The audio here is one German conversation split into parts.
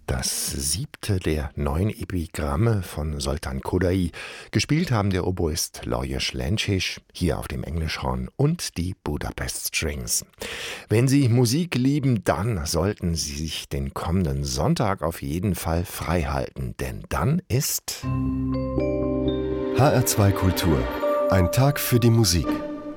Das 7. der 9 Epigramme von Zoltán Kodály. Gespielt haben der Oboist Lajos Lencsés, hier auf dem Englischhorn, und die Budapest Strings. Wenn Sie Musik lieben, dann sollten Sie sich den kommenden Sonntag auf jeden Fall frei halten, denn dann ist HR2 Kultur. Ein Tag für die Musik.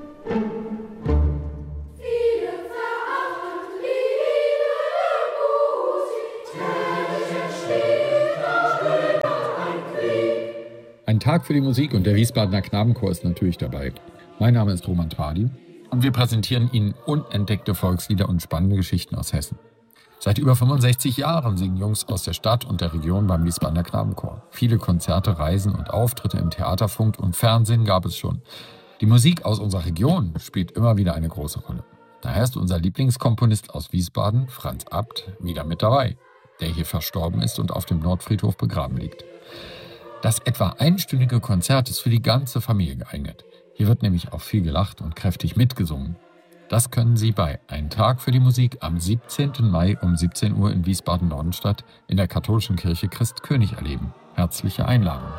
Ein Tag für die Musik und der Wiesbadener Knabenchor ist natürlich dabei. Mein Name ist Roman Tradi und wir präsentieren Ihnen unentdeckte Volkslieder und spannende Geschichten aus Hessen. Seit über 65 Jahren singen Jungs aus der Stadt und der Region beim Wiesbadener Knabenchor. Viele Konzerte, Reisen und Auftritte im Theater, Funk und Fernsehen gab es schon. Die Musik aus unserer Region spielt immer wieder eine große Rolle. Daher ist unser Lieblingskomponist aus Wiesbaden, Franz Abt, wieder mit dabei, der hier verstorben ist und auf dem Nordfriedhof begraben liegt. Das etwa einstündige Konzert ist für die ganze Familie geeignet. Hier wird nämlich auch viel gelacht und kräftig mitgesungen. Das können Sie bei Ein Tag für die Musik am 17. Mai um 17 Uhr in Wiesbaden-Nordenstadt in der katholischen Kirche Christ König erleben. Herzliche Einladung.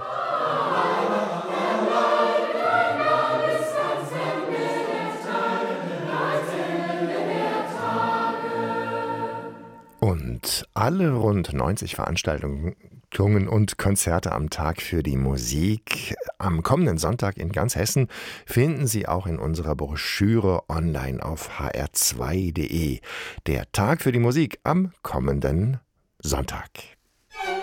Und alle rund 90 Veranstaltungen und Konzerte am Tag für die Musik am kommenden Sonntag in ganz Hessen finden Sie auch in unserer Broschüre online auf hr2.de. Der Tag für die Musik am kommenden Sonntag.